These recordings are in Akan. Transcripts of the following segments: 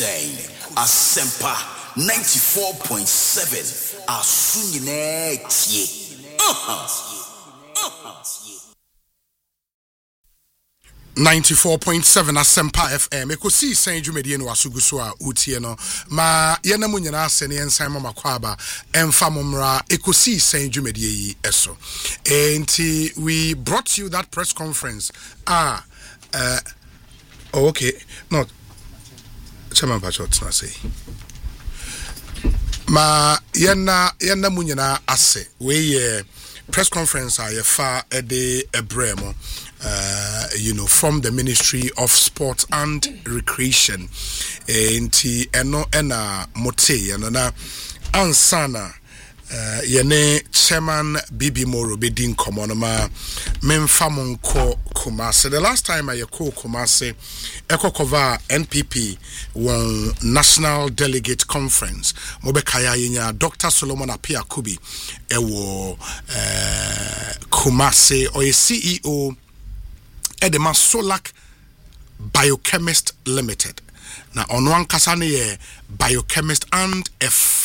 saying Asempa 94.7 Asunyine tie. 94.7 Asempa FM. Ekosi Saint Jumedie no asuguso a utie no. Ma yena mu nyina ase ne ensan mama kwaba emfa momra Ekosi Saint Jumedie yi eso. Enti we brought you that press conference. Okay. No. Chairman Bachot na say. Ma yena mu nyina ase. We press conference a yefa ede ebremo. From the Ministry of Sport and Recreation. Enti eno ena mote na ansana yene Chairman Bibi Moro bedin komonoma memfa monko Kumase. The last time I call Kumase eko cover NPP one National Delegate Conference mobekaya yenya Dr. Solomon Apia Kubi ewo Kumase or a CEO Edema Solak Biochemist Limited. Now, on one kasane biochemist and a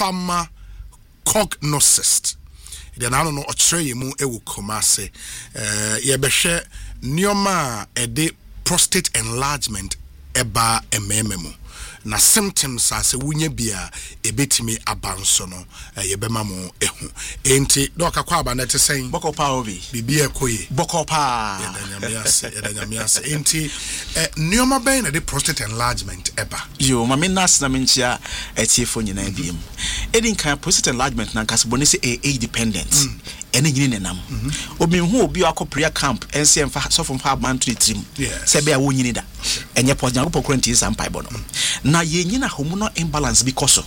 pharmacognosist. Then I don't know a mu ewu Kumase. Yebeshe nioma ede prostate enlargement eba emememu. Na symptoms as a wunye bia ebetimi abanso no yebema mo ehu enti doka kwa ba na te sen boko pa obi bibi ekoye boko pa yedanyamiase enti nioma ben na de prostate enlargement eba yo mame nas na menchia etiefo nyina biem edin kan prostate enlargement na kasbone se age dependent ene nyine nenam obi hu obi akopria camp ense emfa so from fa man to the trim se be a wo nyine da enye pojan ko pokranti sampai bo no na ye nyina hormonal imbalance because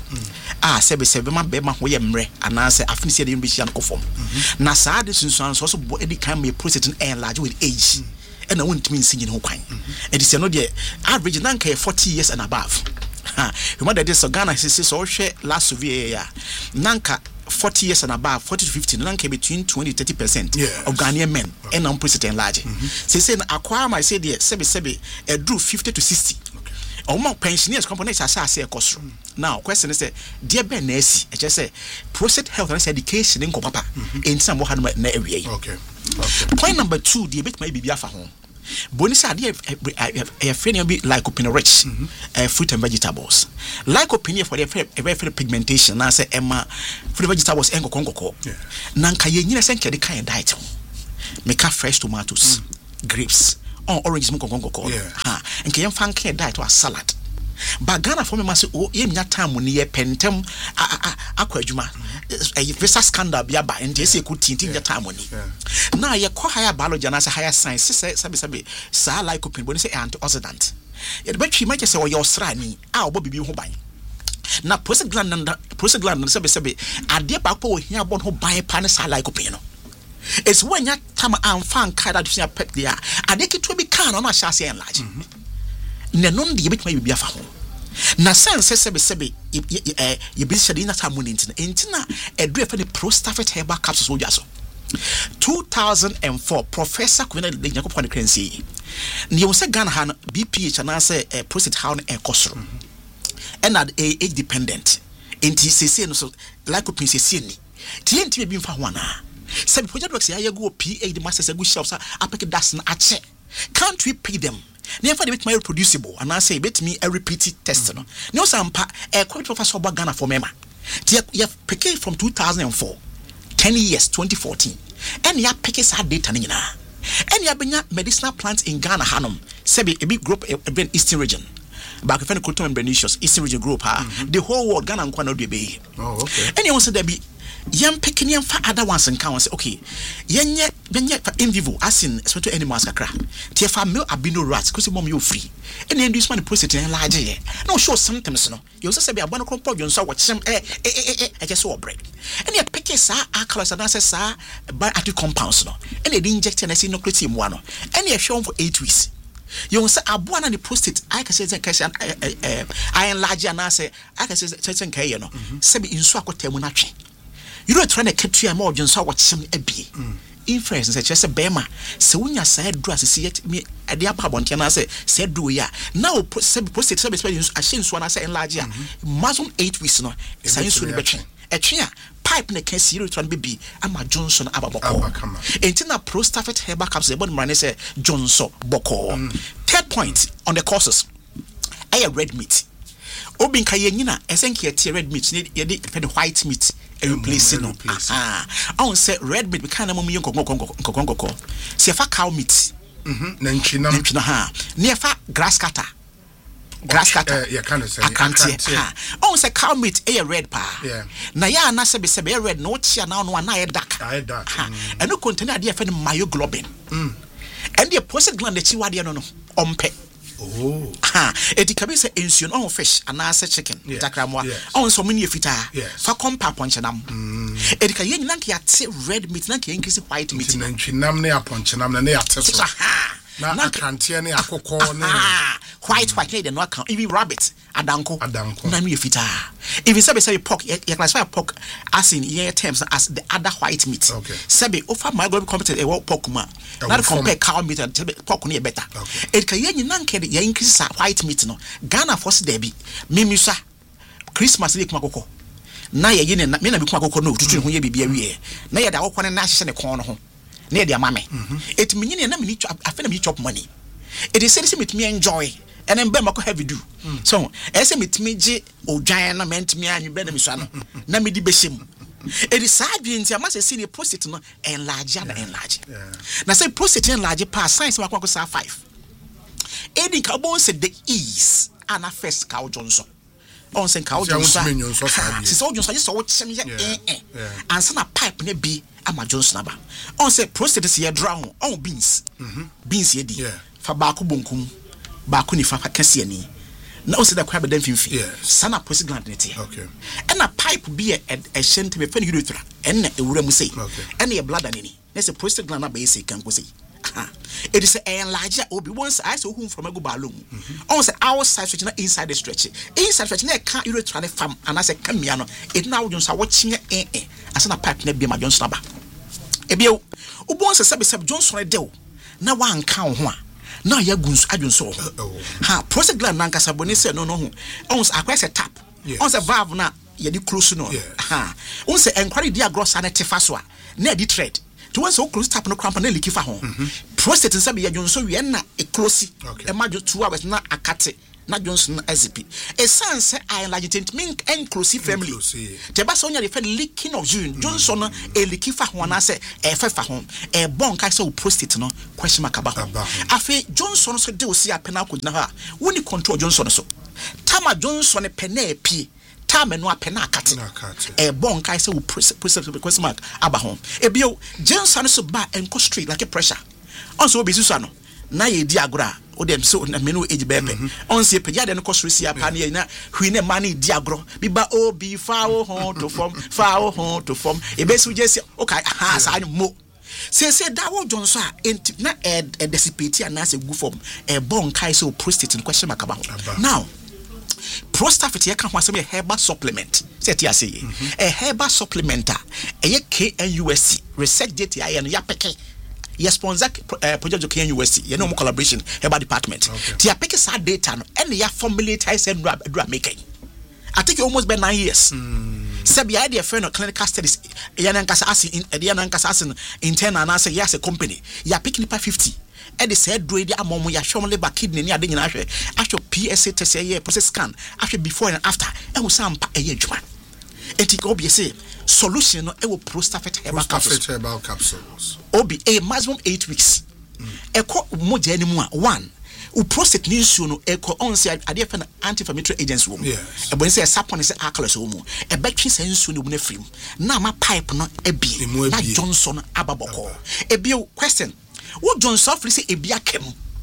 sebe ma be ma ho ye mre anase afini se de bi hia no form na saa de sunsuan so bo edi kan me prostate enlarge with age and I won't mean singing ho kwan it is no de average na nka 40 years and above remember this Ghana so hwe last survey ya nanka 40 years and above 40 to 50 nanka between 20-30% of Ghanaian men and prostate enlarge say na akwa my say there sebe drew 50 to 60 Omo pensioners components are say cost. Now question is dear Ben Nessie, I just say prostate health and education in Papa in some one area. Okay. Point number 2, the bit may be biafa home. Bonus idea a friend be lycopene rich fruit and vegetables. Lycopene for the very pigmentation, I say Emma for the vegetables and congo. Nanka yena senke the kind diet. Make fresh tomatoes, grapes. Orange muko and can fan care diet to a salad. But Ghana for me must nya time when ye pentem aquajuma a visa scandal biaba and jesse could tinting the time when now ye call higher biology and as a higher science sabi sa like open when say antioxidant. It bet you might just say your srani our bobby be home. Now prostate gland sabi a dear backpo here about who buy panis like opinion. It's when you come and find kind of pet there. I think it will be can on a chassis and large. Nenon the bit may be a phone. Na sense sebe you be shedding that time intina a drift any prostafet herbal capsules so 2004 Professor Kwena de Jacob on the currency. You say Ghana han BPH and answer a prostate hound and costro. And at age dependent. Inti CC no like a princess. TNT be for one. Some project works here go PA the masters a good shops I pick das na ache. Can't we pay them? Never bit my reproducible and I say bet me a repeated test no. No sampa a quite professor Ghana for mema. You have picked from 2004, 10 years 2014. And ya pick sa data nina. And ya benya medicinal plants in Ghana hanum. Sebi a big group event Eastern region. Back if any Kutum and Benicious Eastern region group the whole world Ghana and Kwano be. Oh, okay. And you want there be yam picking yam for other ones and count say okay yenye in vivo as in especially animals kakra tie fa male albino rats because mom you free and then this man prostate enlarge here no show symptoms no you say be abano kron problem so watch them I just so bread and you pick sa alkalis and say sa bioactive compounds no and they inject and say no create mu no and you show for 8 weeks. You say aboa na the prostate I can say I enlarge and I say I can say certain kai no say be insu akotemu na twe you don't try to keep your more just what some inference say chese bema se wonya side do asese yet me ade apa abonte na say said do ya now prostate say ahye nso na say enlarge ya maximum 8 weeks no say nso ni betwe etwe a pipe na can see return baby ama Johnson ababoko entina Prostafet herbal capsuleebon mrane say Johnson boko. Third point on the causes red meat obi nka ye nyina esenke ye red meat ye de the white meat replace no on say red meat because na mom ye nkokoko se fa cow meat na nchina ha ne fa grass cutter you can say on say cow meat red pa na ya na se be red no chia na no na dark and no contain ade fa myoglobin and the prostate gland the chiwade no ompe. Oh. It can be say ensuon on fish and answer chicken. Takramwa on so many fita. For compa ponchanam. It can yen nanki at red meat nanki increase white meat. Nam ne aponchanam na ne ateso. Na akantie ne akoko ne white ne no account even rabbit adanko. Na me fita. Even say pork you classify pork as in your terms as the other white meat. Sabe offer my go competent e pork ma. Not compare cow meat and pork ne better. It can yen nanke ya increase white meat no. Ghana force there be. Mimisa Christmas week makoko. Na ye yin na me na bi makoko no tutu ho ye bibia wie. Na ye da akoko ne na hye ne kon no ho. Na ye dia mame. It mean na me afa na me chop money. It is say me enjoy. And then be mako heavy do. So, ese metimi gi odwan na mentimi anyu be na misua no. Na me di behim. It is sad nti ama se see prostate no enlarge and enlarge. Na say prostate enlarge pass science mako sa 5. Edi ka bon say the ease ana first cow Johnson. On say cow Johnson. Si so Johnson so wo chem ye ansa na pipe na bi ama Johnson aba. On say prostate se ye drown on beans. Beans ye di. Fa ba ko bonkum. Ba ko ni fa kase ani. Na o se da kwa bedan finfi. Sana prostate gland net. Okay. And a pipe be a shent be fen urethra. En na ewura mu sei. En ye blood ani. Na say prostate gland na ba say kan go say. It is a larger obi once I saw whom from a go balloon. On say outside stretch na inside the stretch. Inside stretch na can urethra farm and I say kamiano. It now just watching as na pipe na be ma Johnson aba. Ebio obo once say Johnson de o. Na wan kan ho a. Na ya gunsu adwonso ho. Prostate gland na nkasa boni say no ho. On say akwa say tap. On say valve na ye di close no. On say enquiry dia gross na tefa so a. Na di thread. To once so close tap no cramp na liki fa ho. Prostate nsa be ya dwonso we na e close. E ma jo 2 hours na akate. Na Johnson SCP. A son say I enlargement mean inclusive family. Teba so nya the leaking of June. Johnson a leaky fa ho na say e fa ho. E bon kai say prostate no question mark aba ho. Afi Johnson so de o si apena ko na ha. Woni control Johnson so. Tama Johnson pena pie. Tama no apena akate. E bon kai say prostate question mark aba ho. E bio Johnson so ba enko straight like a pressure. Also be susa no. Na ye di agora o dem so na menu age bebe on se pejade no kosresi apa na ye na hwi na ma na di agoro bi ba o bi fa o hon to form e be so jesi okay ha sa mo se da wo Johnson a na e dissipate na se gu form e bon kai so prostate in question makaba now Prostafet ye kan ho asem herbal supplement se ti ase ye a herbal supplement a ye KNUST research data ya no ya peke. Yes, sponsor project of KNUST. You know, collaboration about department. Tia pick sa data no, and ya formulate I said do making. I think almost been 9 years. Sabi idea friend of clinical studies. Yanankasa in Yanankasa internal and answer yes a company. Ya picking pa 50. And they said do it among ya show labor kidney near the after PSA test a year process scan after before and after. And we some a year juan. And it obviously solution no ewo Prostafet herbal capsules. Obi a maximum 8 weeks. Eko moja ni mu a 1. U prostate ni nsuo no eko on say ade fa na anti-inflammatory agents wo mu. E bo say sapon say alkalis wo mu. E betwi say nsuo no bu na frim. Na ma pipe no ebi. Na Johnson ababoko. Ebi question. Wo Johnson free say ebi akem.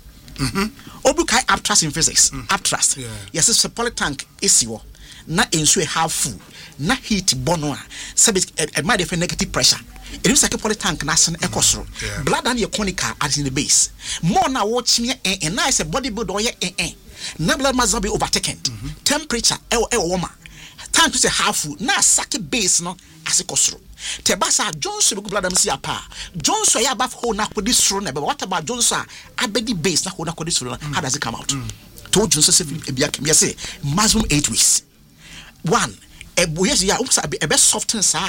Obi kai uptrust in physics. Uptrust. Yes it's a poly tank isiwo. Na ensuo half full. Na heat bono a sabe e ma dey negative pressure. It is like a poly tank na sen ekosoro. Blood and your conical at in the base. More na watch me and nice body build or na blood must be overtaken. Temperature warmer. time to say half na sake base no asekosoro tebasa Johnson go bladam si apa Johnson ya above ho na kodi soro na be what about Johnson abedi base na ho na kodi soro how does it come out to Johnson say bia kem say maximum 8 weeks one yes ya be soften sa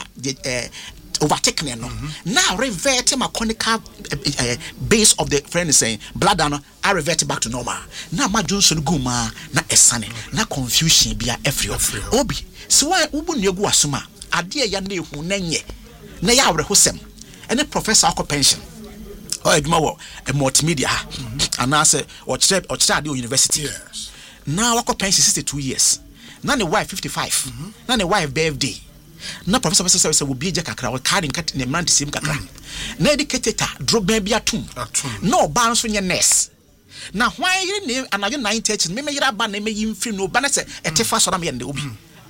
overtaken no now revert my conical base of the friend is saying bladder no I revert back to normal now ma Johnson go ma na esane na confusion bia every obi so why ubu nego asuma ade ya na ehu na nye na ya awre hosem ene professor akọ pension o eduma wo multimedia and na say o chire ade university yes now akọ pension 62 years na ne wife 55 na ne wife birthday na professor say will be kakra o card nkat ne man sim kakra na educator droben bia tum no ban so nye nurse na why ne anayo 9:30 me yira ba na me yimfiri no ba na say etefa so na me yende obi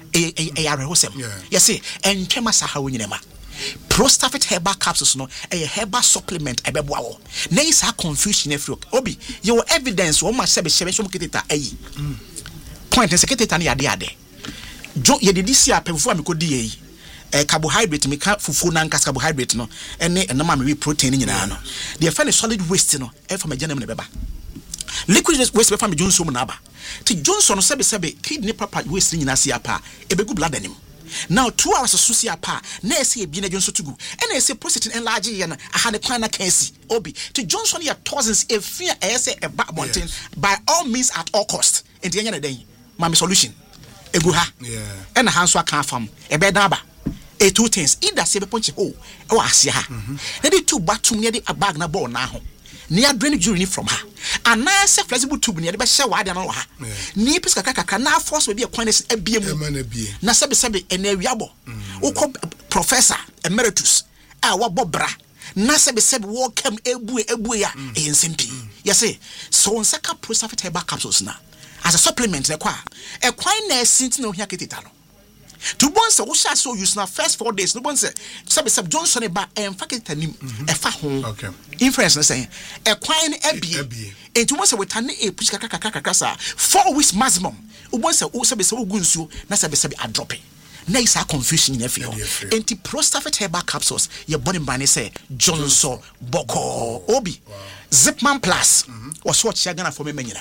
are hosem yes entwema saha wonyinema Prostafit herbal capsules no herbal supplement ebeboa wo na is a confusion every obi your evidence wo ma sebe so muketeta ayi point seketeta na yade jo ye didi si apefufo amikodi yi carbohydrate me ka fufu na nkas carbohydrate no ene enama me protein nyina no the find solid waste no e fa magana me beba liquid waste be fa me Johnson na aba ti Johnson sebe kidney papa waste nyina si apa ebegu blood anim now 2 hours so si apa na ese ebi na Johnson tugu ena ese prostate enlarge ye na aha ne kwan na kansi obi ti Johnson ya thousands efia ese eba mountain by all means at all cost enti enya na den mama solution egu ha ena hanso aka fam ebe da ba two things either se be punch oh e wa ase ha na di two batum ne di bag na ball na ho ne ya drain urine from her and na se flexible tube ne de be hye wa de no ha ni pis kakaka na force be kwan na abie mu na sebe ena awiabo ukọ professor emeritus a wa bobra na sebe wo kam ebu ya ensempi yes so nsaka Prostafit herbal capsules na as a supplement na kwa e kwan na sinti na ohia ketita no to bonse wo sha so use na first 4 days no bonse sebe Johnson e ba en faketa nim e fa ho okay inference na say e kwan na abie enti bonse we tane e push kakaka sa 4 weeks maximum wo bonse wo sebe wo gunsuo na sebe a drop na is a confusion in every enti Prostafit herbal capsules your body man say Johnson boko obi Zipman Plus was what you gonna for me nyina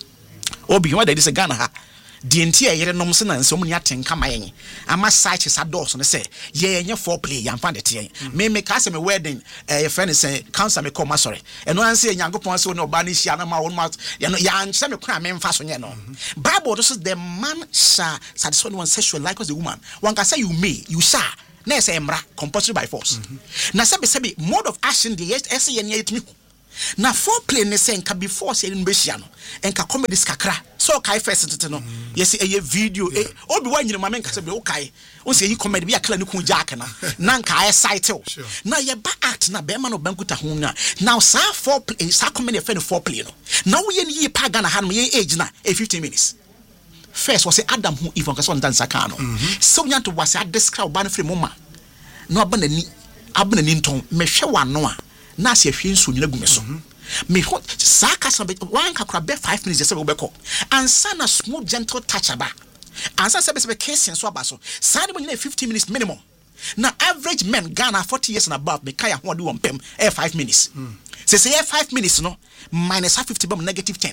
obi what dey say Ghana ha di enti yere nom se na nso mun ya tenka mayen ama site sa dos no say ye enye foreplay ya mfa de te me ka se me wedding your friend say council me come sorry eno an say nyankopon se no oba ni hia na ma won ma ya nche me kra me mfa so nye no Bible this is the man shall satisfy one sexual like as the woman one can say you shall na say emra compulsory by force na sebe mode of action the yes ye nye etimi na foreplay ne say nka before say no be hia no enka comedy skakra so kai first tete no yes e video obi wa nyina mama nka se be o kai o say yi comedy bi akla ne kun jack na nka ai site na ye ba act na be ma no bankuta ho now sa foreplay sa comedy fe no foreplay no na wo ye ni yi pa Ghana ha no ye age na 15 minutes first was Adam who even ka so dance aka no so nyanto was a describe ban free mama no abanani nton mehwe wano a na se ahwe nso nyina gume so me ho saka sabe wan kakra be 5 minutes just be ko ansa na smooth gentle touch aba ansa sabe case so aba so sane mo nyina 15 minutes minimum na average men Ghana 40 years and above me kaya ho de won pem 5 minutes say 5 minutes no minus 50 bam -10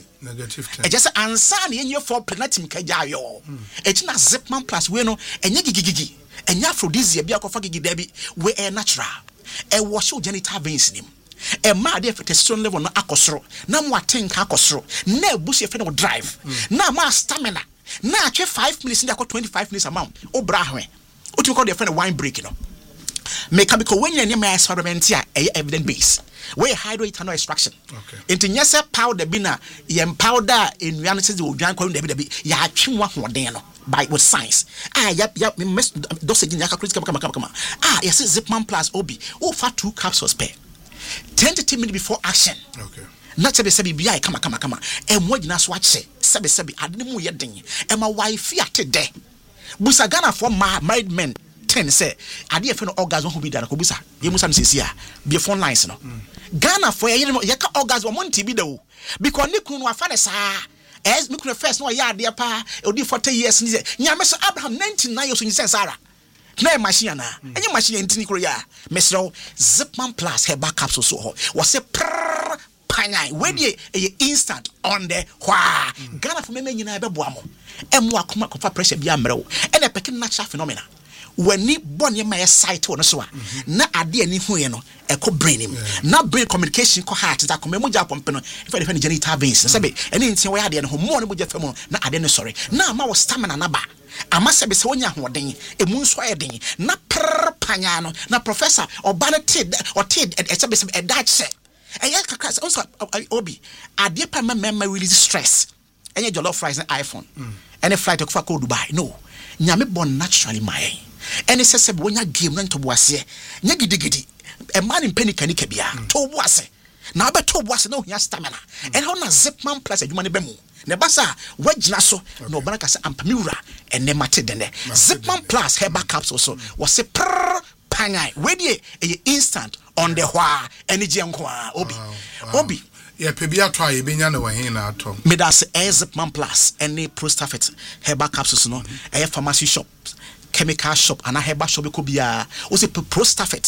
e just ansa na yenye for platinum ka jayo e tina Zipman Plus we no enye gigigigi enye aphrodisia bia kofa gigi da bi we natural e wash your genital veins nim e ma de testosterone level no akosoro na mo atenka akosoro na ebusu efe no drive na ma stamina na atwe 5 minutes ndi akọ 25 minutes amount o bra hwe o timi call the friend wine break no make am because when you my experiment here evidence base we hydroethanol extraction okay into nyese powder bi na yem powder enua no se de odwan kwa de ya atwenwa hoden no by with science ya dosage nya calculate kama yes Zipman Plus obi o fa 2 capsules per 10 to 10 minutes before action okay not sebe bia kama e mo gina so ache sebe ade mu ye den e ma wife ate de busa Ghana for married men 10 say ade e fe no orgasm ho bi da ko busa ye musa no sesia be phone lines no Ghana for ye ka orgasm mo nti bi da o because ne kunu no afa ne saa as me kuna first no ya ade pa odi 40 years ni nyame so Abraham 99 years ni say Sarah na machine na enye machine ntini kro ya mesro Zipman Plus her backup so ho was say panai we dey instant on the hwa Ghana for me nyina be boa mo emu akoma kofa pressure bia mrew ene pekin natural phenomena wani bone ma ya site wo no so a na ade ani hu ye no eko brain him na brain communication ko heart that come mo ja pompe no if any genital veins se be ene ntin wo ya ade no ho mo no mo ja fam na ade no sorry na ma wo stamina na ba ama se be se wonya hoden emu nso ayeden na panya no na professor obana tid or tid e se be se e dach se eye kakra also obi ade pa ma release stress enye jollof fries na iPhone any flight to go Dubai no nyame born naturally my any se wonya game na ntobo ase nya gidigidi e man in panic kanika bia to bo ase na be to bo ase na ohia stamina and how na Zipman Plus adwuma ne bemu ne basa wagina so na obana ka se ampamiwura ene mate dene Zipman Plus hair backups also was se panyai we dey instant on the hwa energy nko obi yeah pebia to aye benya na wahin na ato me da se Zipman Plus any Prostafet hair backups no pharmacy shops chemical shop and a herba shop ko bia o se Prostafet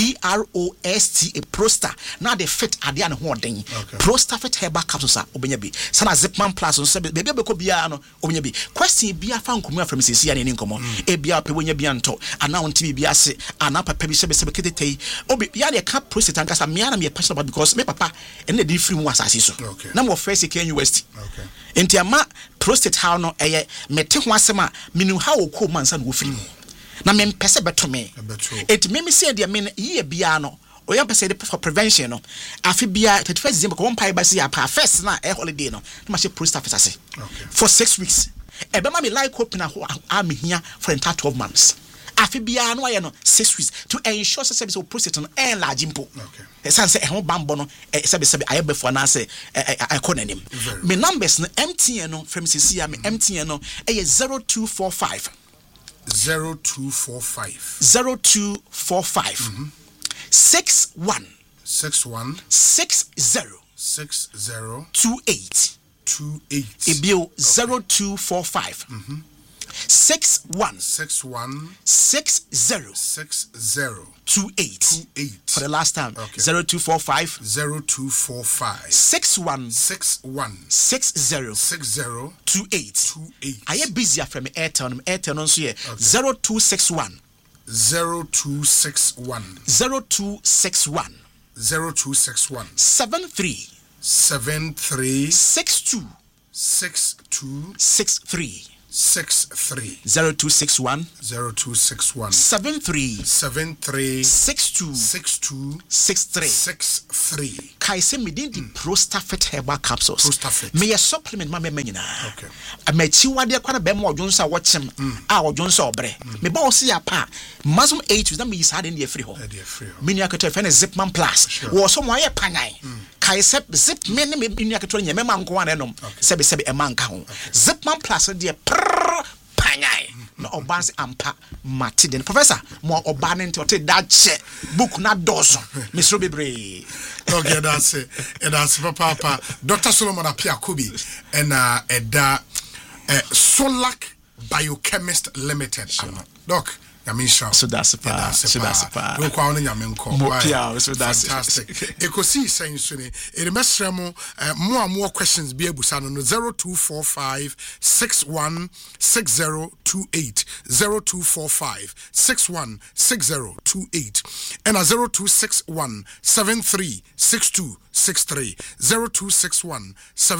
PROSTA Prosta na the fit ade an ho den Prostafet herba capsules a obenya bi sana Zipman Plus so be bia be ko bia no obenya bi question bia fa nkomu afram sesi ya ne nkomo e bia pe wonya bia nto ana wonti bia ase ana papa bi sebe ketete obi ya de ka prostate ankasa me ana me passion about because me papa ene dey free mu asase so na mo first Kenya University enti ama prostate how no eye mete ho asema minu ha wo ko mansa no wo free na me mpese beto me enti me say de me ye bia no o ya pese de for prevention no afi bia 31 December ko mpa ba si ya pa first na holiday no ma she Prostafet ase for 6 weeks e be ma me like open a am here for entire 12 months afi bia no aye no 6 weeks to ensure say so prostate no enlarge impo sense e ho bambo no sebe aye before na say economy me numbers no MTN no from CC me MTN no e 0245 61 60 28 ebio 0245 61 60 28 for the last time 0245 61 60 28 I busy from Airtel no so 0261 73 62 63 0261 73 62 63 kai se medin di Prostafet herbal capsules me supplement ma nyina amachi wade kwa na be mo odwonso a wochem a odwonso obre me ba o se ya pa mazum 8 na me yi sade ne free ho me nya kato fe na Zipman Plus wo so mo aye panyan kai se zip me ne me nya kato nya me ma nko an enom sebe e man ka ho Zipman Plus de panyai no obanse ampa matiden professor mo obane nti ote da che book na dozo misro bebre okay that's it and that's papa Dr. Solomon Apiakobi and eda Solak Biochemist Limited doc so that's don't call on Yamenko. So that's fantastic. Ekosi saying suni. It must more questions be able to 0245 616028 0245 616028 and 0261 736263 0261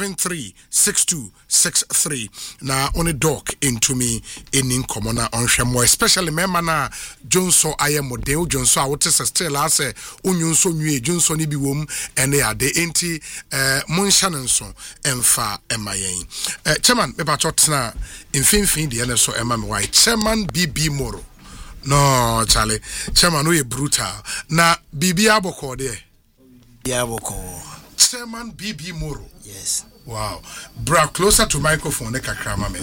736263 na on a doc into me in common on shamo especially mana Johnson ayemode Johnson a wote still ase onyunso nwie Johnson ni bi wom ene ade enti monshanenso emfa emayen chairman me ba chotna mfimfin de ene so ema me why chairman BB Moro no chale chairman we brutal na BB aboko de chairman BB Moro yes wow bra closer to microphone ne kakra ma me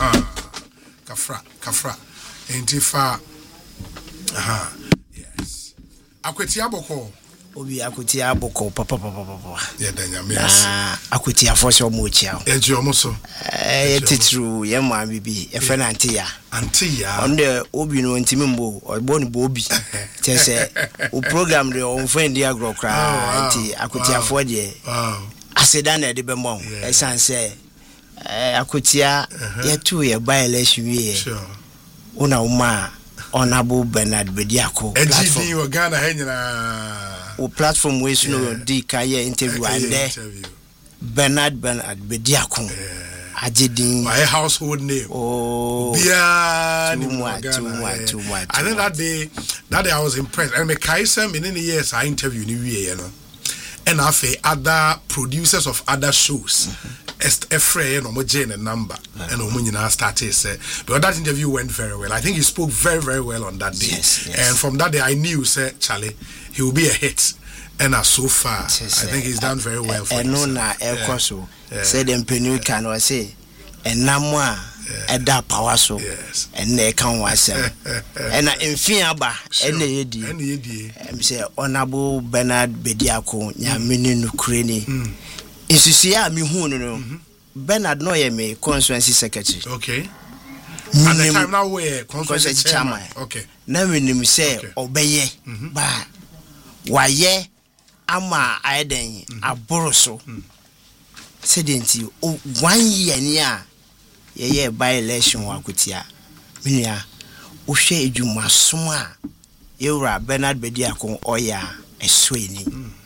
kafra Entifa yes. Akweti aboko Obi Akutia boko papa. Yeah, then you miss. Akutia for so much. Edge almost so. True, yeah, my baby, a friend Antia. On the Obi no Timimbo or Bonnie Bobby. Just who programmed your own friend, dear Gro Cry, Akutia for ye. I said, Dana de Bemont, as I say, Akutia, yet 2 year by election year. Sure. Una Uma, Honorable Bernard Bediako. Edgy, you were Ghana hanging. O platform we no di kaye interview and there Bernard Bediako Ajidin my household name too much. I think that day I was impressed and me kaisa in the years I interviewed you know and I say other producers of other shows Efre no mo Jane number and Omunyina started say but that interview went very well. I think he spoke very, very well on that day. Yes. And from that day I knew say Charlie he will be a hit. And so far I think he's done very well for him. And no so say them penu can or say and namwa eda power so and they can was and in fiaba and the say Honorable Bernard Bediako Nyamini Nukreni. Insusia mi hu no Bernard no ye me constituency secretary. Okay. At the time now we constituency chairman. Okay. Na we nim say obeye ba waye ama aiden aboroso. Sedenti 1 year ni a ye by election wa Akutia. Minia wo hwe edwuma som a yewura Bernard Bediako oya esweni.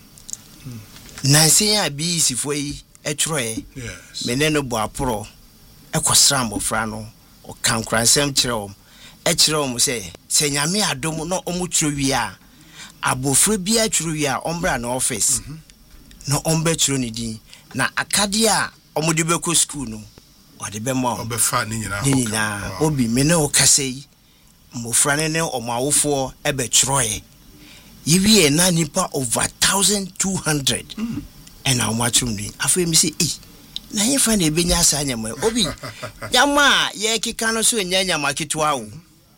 Nansi ya bi sifo yi etroe meneno bo aporo ekosra mbofra no o kankransem kyerɛw ekyerɛw se nyame adom no omutro wi a abofra bi atwro wi a ombra na office no omba twro ne din na akade a omudi beko school no ode be ma obefa ni nyina obi mene o kasei mbofra ne omawofo ebe twroe yiwie na nipa over 1200 and how much room afa mi say na ye fa na ebenya asa nyama obi nyama ye kika no so nyanya maketwa wo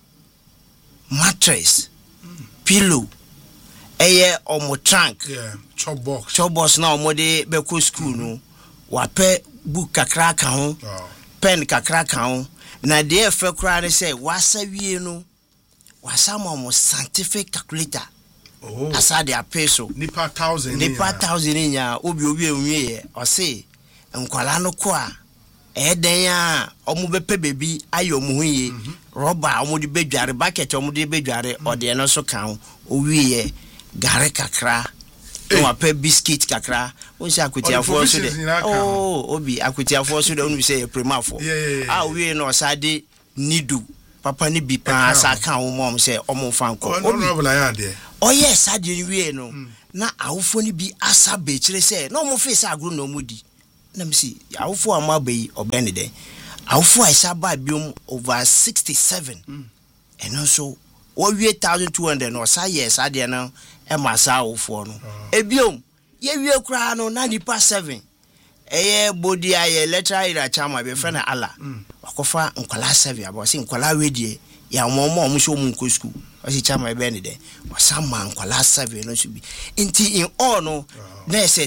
mattress pillow eye omo trunk chop box na omo de beko school no wa pe book kakra ka ho pen kakra ka ho na de efe kra ne say wasa wie no wasa mo scientific calculator. Asa de apeso nipa 1000 nya obi enwie o se nkwala no ko a eden a omo bepe bebi ayo mo huye rubber omo de bedware bucket omo de bedware o de no so kan o wiye gare kakra no ape biscuit kakra o se Akutiafo so de obi Akutiafo so de onu se primafo a wiye no sade nidu papa ni bi pa sa kan wo mom se omo fanko oh yes adi wie no na awofo ni bi asa be kire se na omo face agro na omudi na me si awofo amabai obene de awofo aisa ba biom over 67 and also wo wie 1200 no sa yes adi na e ma sa awofo no ebiom ye wie kura no na nipa 7 eye body aye lecturer ira chama be fa na ala wakofa nkwala 7 abo se nkwala wedie ya omo so mu nko school wasi chama ebe ni de wasama nkwala 7 no should be inti in all no na say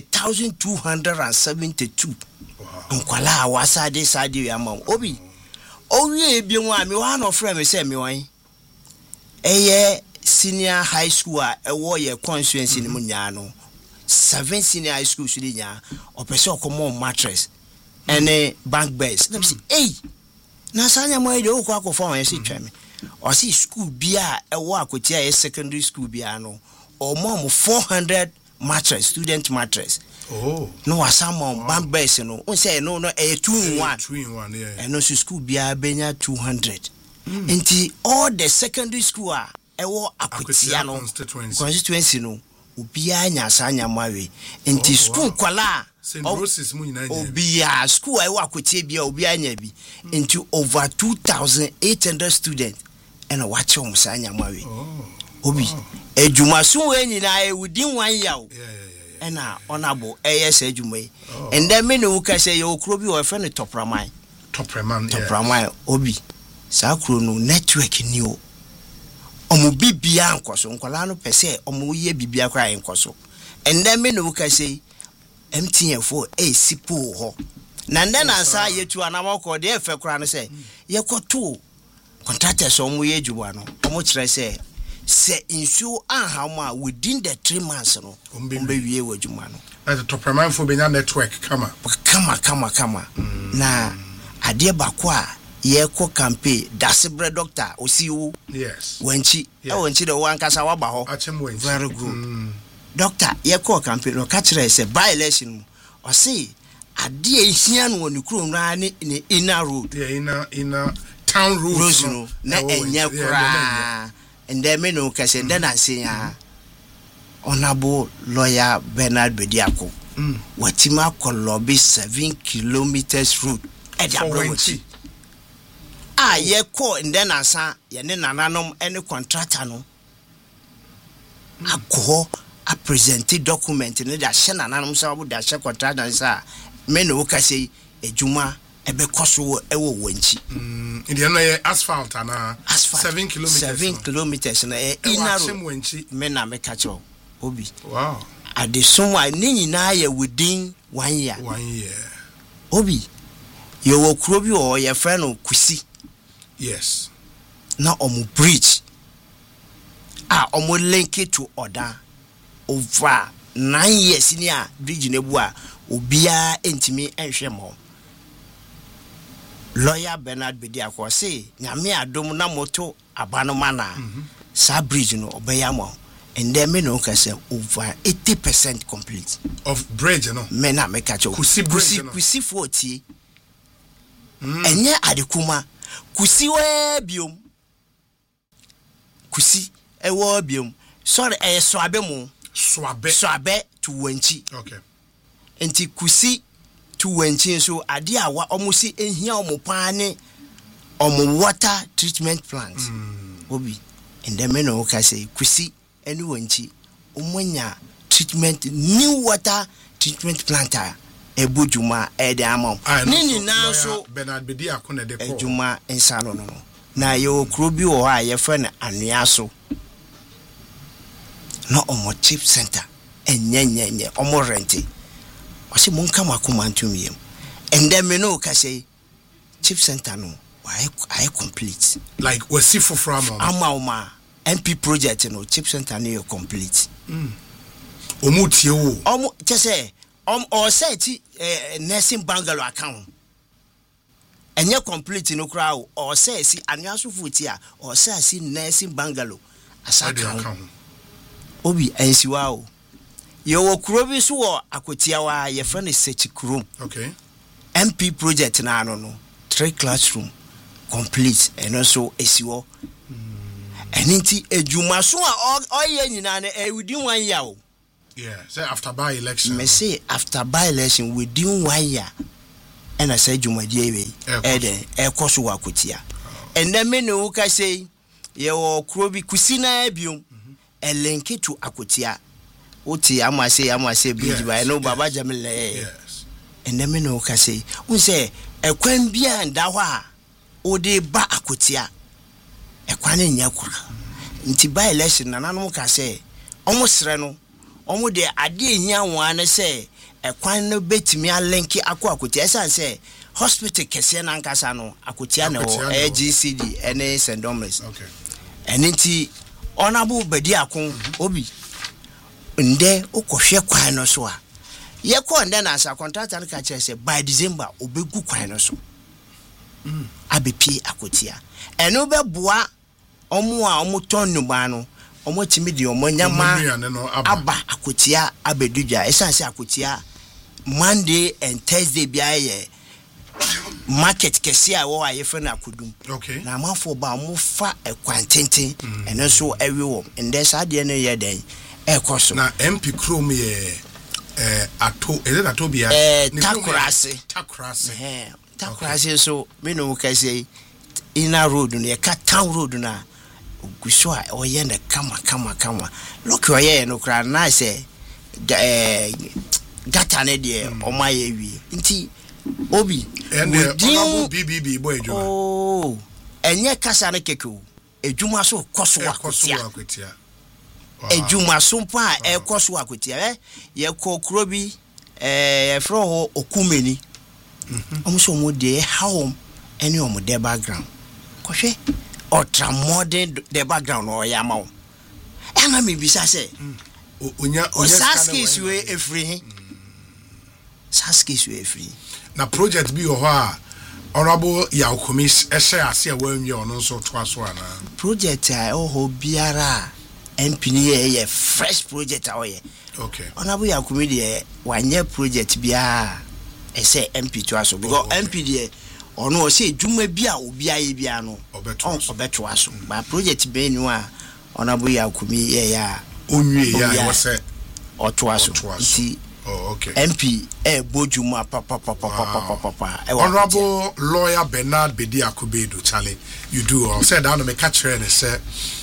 1272 nkwala wasa de sade ya ma obi owie bi mu a me wa no frɛ me say me wan eye senior high school a ewo ye constituency ni mu nya no 7 senior high school should nya opese okomo mattress ene bank beds na say eh na sanya mo ide okwa akofo won yesi twame o see school bia ewo Akutia ye secondary school bia no o mom 400 mattress student mattress no wasama bank beds no on say no 2 in 1 yeah and no school bia benya 200 enti all the secondary school a ewo Akutia no constituency no ubia nya sanya mawe enti school kwala St. Roses mu nyina nya obia school ewo Akutia bia obia nya bi into over 2800 students and watch on sanya mawe obi ejuma so nyina e within 1 year and honorable AS ejuma and then me no ka say you kro bi o fe ne topraman obi sa kro no network ni o omo bibia nkoso nkwala no pese omo ye bibia kra nkoso and then me no ka say MTN4 sipo ho na then ansa yetu anamako de efe kura no say ye koto contractors omo ye adwuma no omo kire say insu anhama within the 3 months no ombe wie adwuma no as a top man for benya network kama na ade bako a ye ko campaign dasebre doctor osiwo yes wanchi de wankasa waba ho very good doctor ye ko campaign no ka kire say by election o say ade ehia no woni kuro nra ni inner road inner town roads no na enya kura and then me no ka say then I say honorable lawyer Bernard Bediako watima kolobi 7 kilometers route e dia block ye ko and then asa ye ne nananom any contractor no akọ a present document ne da hye nananom sa wo da hye contractor sa me no ka say ejuma ebe koso e wo wanchi in the no asphalt ana 7 kilometers na inaro me na me ka cho obi wow adesun wa ni nyina ye within 1 year obi ye wo kuro bi o ye friend no kusi yes na omu bridge omu link it to order over 9 years ni a bridge ne bu a obia entimi enhwe mo lawyer Bernard Bediako say nyame adom na moto abanoma na sa bridge no obeyamo and then me no ka say over 80% complete of bridge no me na me ka cho kusi 40 enye adekuma kusi we biom kusi e wo biom sorry soabe mu soabe to wanchi okay enti kusi to wanchi so ade a wa omusi ehia omupane water treatment plant obi and then me no ka say kusi eni wanchi omunya treatment new water treatment plant ebujuma ede amom nini na so Bernard Bediako na de ko ejuma ensano no na ye okro bi wo ha ye fa na anua so no omo chip center enyenyenye omo renti o se mon kama komantum yem and then me no ka say chip center no why complete like wasi for from ama MP project no chip center no complete omo tie wo omo say or say nursing bungalow account enye complete no crowd or say si anyaso futia or say si nursing bungalow asaka obi ensiwa o ye wo kuro bi so wo akotia wa ye friend search room okay MP project na no 3 classroom complete and also esiwo eninti ejuma so a oye nyina na within 1 year o yeah say after by election me say after by election within 1 year and I say jumadi ewe e koso wa kotia and then me no ka say ye wo kuro bi kusina biom e link to akotia oti amase bridge by no baba jamile yes and then me no ka say un say e kwan bia nda ho a odi ba akotia e kwan nya kura nti by election nananom ka say omo sre no omo de ade ehia ho na say e kwan no betimi a link akotia esan say hospital kese na nkasa no akotia na o GCD ene St. Dominguez okay eninti honorable Bediako obi nde okohwe kwan no so a ye ko nde na asa contractor ka che say by December obegu kwan no so abepi akotia eno be boa omo a omo tonu ba no omo timi de omo nyama aba akotia abedudwa esanse akotia Monday and Thursday bia ye market kesi a wo aye fe na akudum okay na amafo ba omo fa ekwantenten eno so ewe wo nde sa de no ye den ekoso na MP Chrome ye ato is it atobia takrase so me no ka say inner road no ye ka town road na guso a oye na kama look oye no kra na say gata ne de omaye wi nti obi and honorable BBB boy ejuma enye kasa ne keke o ejuma so koso akotia ejuma so mpo a ekoso akotia ye ko kuro bi ye fro ho okumeni omuso mo de how any of the background kohwe ultra modern the background o ya ma wo ana me bisa say onya saskis we efri saskis we efri na project bi ho a honorable Yakumis ese ase a wanwie ono so to aso ana project a ho biara MP ni fresh project a oye okay honorable Yakumi de wanye project bia ese MP to aso because MP de ono o say dwuma bia obi aye bia no obeto aso ba project be ni a honorable Yakumi ya onwie ya wo say oto aso ti okay MP bojuma papa honorable lawyer Bernard Bedi Akubedo Charlie you do all said down to me catch her and say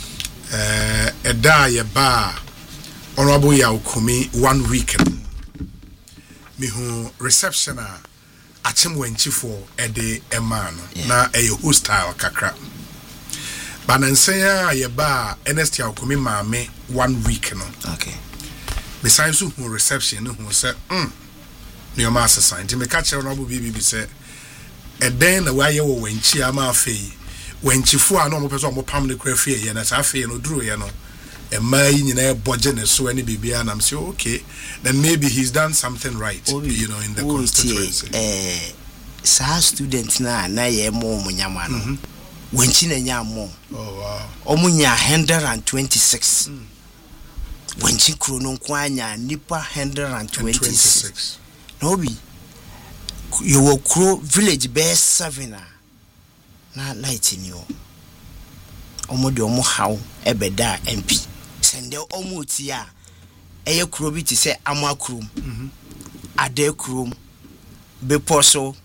eda ye ba honorable Yakumi 1 week me hu reception a achim wenchifo ede emano na hostile kakra banansen ye ba Ernest Yakumi maame 1 week no okay besides who reception who said near master science me catch honorable BB say e den na waye wo wenchi ama afei wenchifo a no mo person mo pam ne kra fie ye na sa afei no duro ye no e mai nyina e boje ne so ani bibia na say okay then maybe he's done something right you know in the constituency sa student na ye mo nyama no wenchi na nya mo oh wow omunya 126 wenchi kro no kwanya nipa 126 no bi you kro village best 7 na light ni o omo de omo haw ebeda MP sende omo ti a eye kro bi ti se amakrom ade krom beposo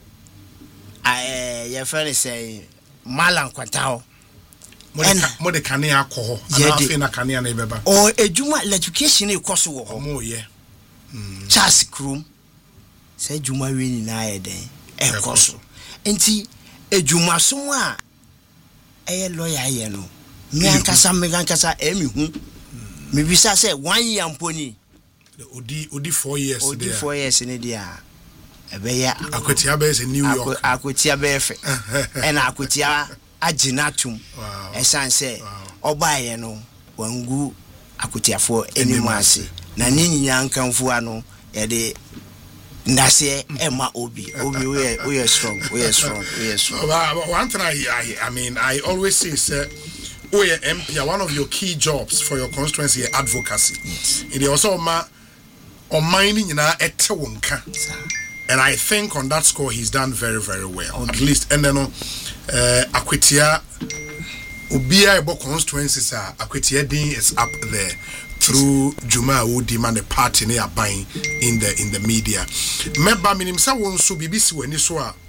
ye fere say malan kwatao mo de kanea akọ ana afi na kanea na ibeba o ejuma education e koso wo ho mo ye Charles Krum say ejuma we ni na eden e koso enti ejuma so a eye lawyer ye no me ankasa emi hu me bisa say 1 year mponi odi 4 years odi 4 years ni dia ebeya akwatia be se New York akwatia be fe ena akwatia aginatum esan say obaye no wangu akutiafo enimase na ninyinya nkanfu ano ye de ndase ema obi we strong one thing I mean I always say we MP one of your key jobs for your constituency is advocacy. Yes. It also on mining nyina ete wonka. And I think on that score he's done very, very well. Okay. At least and then Akwetia Obia Ebo constituencies Akwetia din is up there through Juma Udi man the party near buying in the media. Member minim sa won so BBC when so